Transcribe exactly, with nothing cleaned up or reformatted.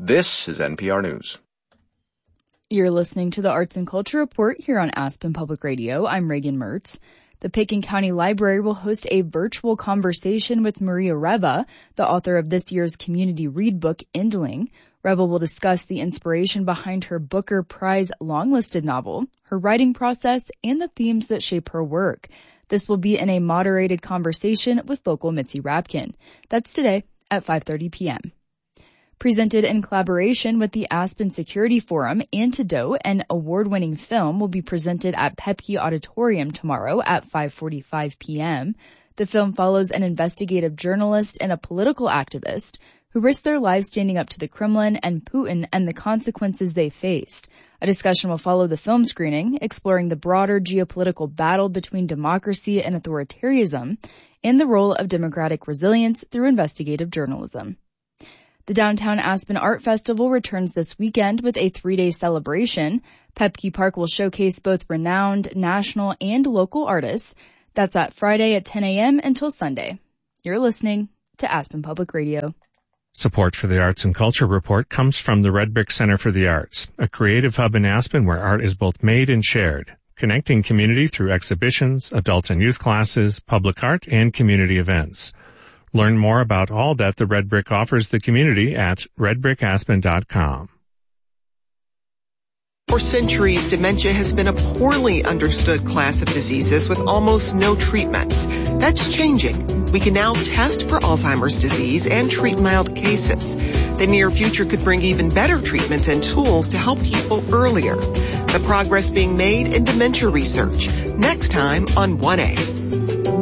This is N P R News. You're listening to the Arts and Culture Report here on Aspen Public Radio. I'm Reagan Mertz. The Pitkin County Library will host a virtual conversation with Maria Reva, the author of this year's community read book, Endling. Reva will discuss the inspiration behind her Booker Prize longlisted novel, her writing process, and the themes that shape her work. This will be in a moderated conversation with local Mitzi Rapkin. That's today at five thirty p.m. Presented in collaboration with the Aspen Security Forum, Antidote, an award-winning film, will be presented at Pepke Auditorium tomorrow at five forty-five p.m. The film follows an investigative journalist and a political activist who risked their lives standing up to the Kremlin and Putin and the consequences they faced. A discussion will follow the film screening, exploring the broader geopolitical battle between democracy and authoritarianism and the role of democratic resilience through investigative journalism. The Downtown Aspen Art Festival returns this weekend with a three-day celebration. Pepke Park will showcase both renowned national and local artists. That's at Friday at ten a.m. until Sunday. You're listening to Aspen Public Radio. Support for the Arts and Culture Report comes from the Red Brick Center for the Arts, a creative hub in Aspen where art is both made and shared, connecting community through exhibitions, adult and youth classes, public art, and community events. Learn more about all that the Red Brick offers the community at red brick aspen dot com. For centuries, dementia has been a poorly understood class of diseases with almost no treatments. That's changing. We can now test for Alzheimer's disease and treat mild cases. The near future could bring even better treatments and tools to help people earlier. The progress being made in dementia research. Next time on one A.